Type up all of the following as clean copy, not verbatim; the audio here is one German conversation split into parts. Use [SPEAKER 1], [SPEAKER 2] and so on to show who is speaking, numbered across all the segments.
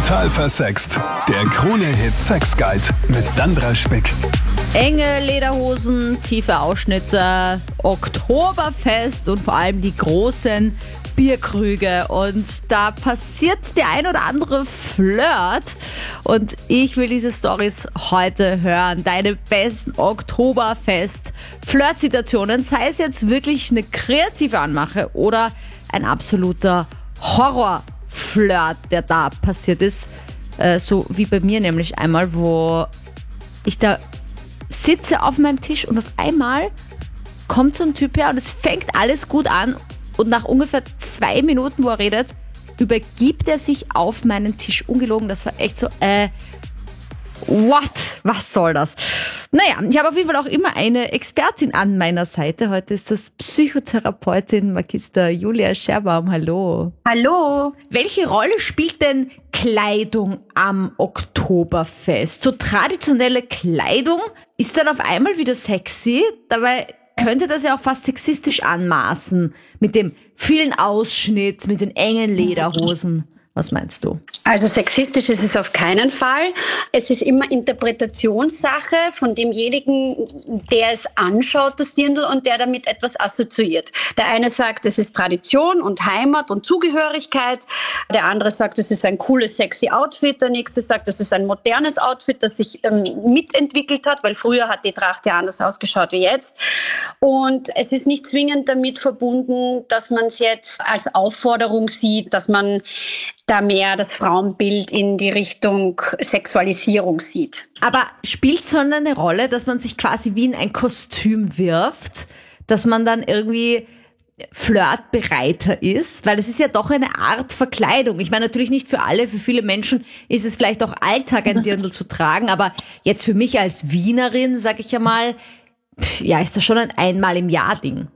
[SPEAKER 1] Total versext. Der Krone-Hit Sex Guide mit Sandra Spick.
[SPEAKER 2] Enge Lederhosen, tiefe Ausschnitte, Oktoberfest und vor allem die großen Bierkrüge. Und da passiert der ein oder andere Flirt. Und ich will diese Storys heute hören. Deine besten Oktoberfest-Flirt-Situationen. Sei es jetzt wirklich eine kreative Anmache oder ein absoluter Horror-Flirt, der da passiert ist. So wie bei mir nämlich einmal, wo ich da sitze auf meinem Tisch und auf einmal kommt so ein Typ her und es fängt alles gut an und nach ungefähr 2 Minuten, wo er redet, übergibt er sich auf meinen Tisch. Ungelogen, das war echt so, what? Was soll das? Naja, ich habe auf jeden Fall auch immer eine Expertin an meiner Seite. Heute ist das Psychotherapeutin Magister Julia Scherbaum. Hallo.
[SPEAKER 3] Hallo.
[SPEAKER 2] Welche Rolle spielt denn Kleidung am Oktoberfest? So traditionelle Kleidung ist dann auf einmal wieder sexy. Dabei könnte das ja auch fast sexistisch anmaßen. Mit dem vielen Ausschnitt, mit den engen Lederhosen. Was meinst du?
[SPEAKER 3] Also sexistisch ist es auf keinen Fall. Es ist immer Interpretationssache von demjenigen, der es anschaut, das Dirndl, und der damit etwas assoziiert. Der eine sagt, es ist Tradition und Heimat und Zugehörigkeit. Der andere sagt, es ist ein cooles, sexy Outfit. Der nächste sagt, es ist ein modernes Outfit, das sich mitentwickelt hat, weil früher hat die Tracht ja anders ausgeschaut wie jetzt. Und es ist nicht zwingend damit verbunden, dass man es jetzt als Aufforderung sieht, dass man da mehr das Frauenbild in die Richtung Sexualisierung sieht.
[SPEAKER 2] Aber spielt es schon eine Rolle, dass man sich quasi wie in ein Kostüm wirft, dass man dann irgendwie flirtbereiter ist? Weil es ist ja doch eine Art Verkleidung. Ich meine, natürlich nicht für alle, für viele Menschen ist es vielleicht auch Alltag, ein Dirndl zu tragen, aber jetzt für mich als Wienerin, sag ich ja mal, ja, ist das schon ein einmal im Jahr Ding.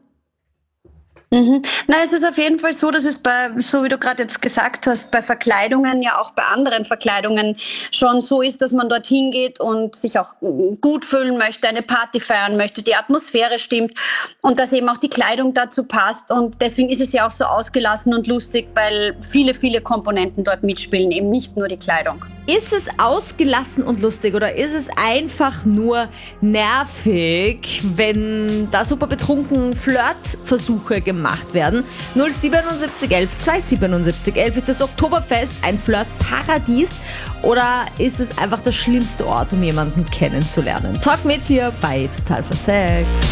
[SPEAKER 3] Na, es ist auf jeden Fall so, dass es so wie du gerade jetzt gesagt hast, bei Verkleidungen, ja auch bei anderen Verkleidungen schon so ist, dass man dorthin geht und sich auch gut fühlen möchte, eine Party feiern möchte, die Atmosphäre stimmt und dass eben auch die Kleidung dazu passt. Und deswegen ist es ja auch so ausgelassen und lustig, weil viele, viele Komponenten dort mitspielen, eben nicht nur die Kleidung.
[SPEAKER 2] Ist es ausgelassen und lustig oder ist es einfach nur nervig, wenn da super betrunken Flirtversuche gemacht werden? 07711 27711 ist das Oktoberfest ein Flirtparadies oder ist es einfach der schlimmste Ort, um jemanden kennenzulernen? Talk mit hier bei Total versext.